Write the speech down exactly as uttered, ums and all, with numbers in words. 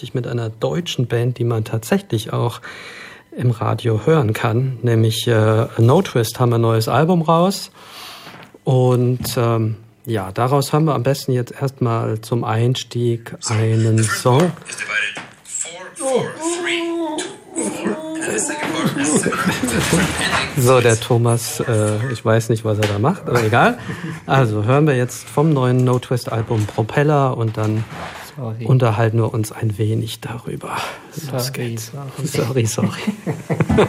richtig mit einer deutschen Band, die man tatsächlich auch im Radio hören kann, nämlich äh, No Twist haben ein neues Album raus und ähm, ja, daraus haben wir am besten jetzt erstmal zum Einstieg einen Song. So, der Thomas, äh, ich weiß nicht, was er da macht, aber egal. Also hören wir jetzt vom neuen No Twist Album Propeller und dann sorry. Unterhalten wir uns ein wenig darüber. Los sorry, geht's. Sorry, sorry. sorry.